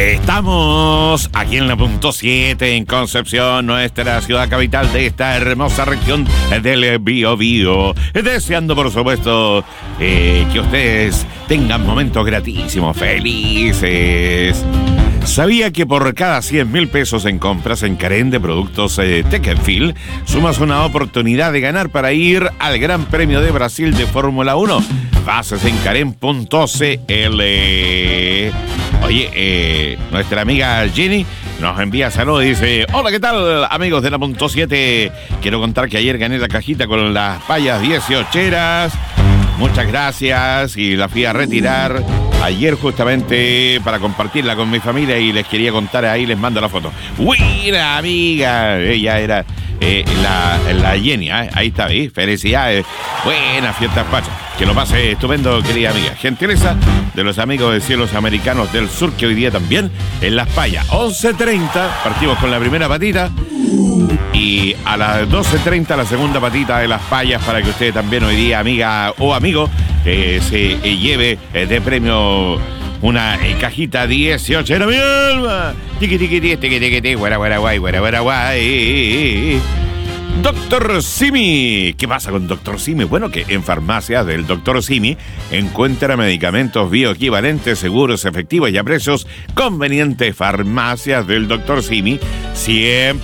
Estamos aquí en la punto 7 en Concepción, nuestra ciudad capital de esta hermosa región del Biobío. Deseando, por supuesto, que ustedes tengan momentos gratísimos, felices. ¿Sabía que por cada 100.000 pesos en compras en Carén de productos Teckenfield sumas una oportunidad de ganar para ir al Gran Premio de Brasil de Fórmula 1? Bases en Carén.cl. Oye, nuestra amiga Jenny nos envía saludos y dice: hola, ¿qué tal, amigos de la punto 7? Quiero contar que ayer gané la cajita con las payas 18eras. Muchas gracias, y la fui a retirar ayer justamente para compartirla con mi familia y les quería contar, ahí les mando la foto. Buena amiga, ella era la Jenny, ahí está, ¿eh? Felicidades, buenas fiestas patrias, que lo pase estupendo, querida amiga. Gentileza de los amigos de Cielos Americanos del Sur, que hoy día también en Las Payas, 11:30, partimos con la primera patita. Y a las 12:30 la segunda patita de Las Payas, para que usted también hoy día, amiga o amigo, se lleve de premio una cajita 18. ¡Era mi alma! Tiqui, tiqui, tiqui, tiqui, tiqui, tiqui, guara, guara, guay, guara, guara, guay. Dr. Simi. ¿Qué pasa con Dr. Simi? Bueno, que en farmacias del Dr. Simi encuentra medicamentos bioequivalentes, seguros, efectivos y a precios convenientes. Farmacias del Dr. Simi, siempre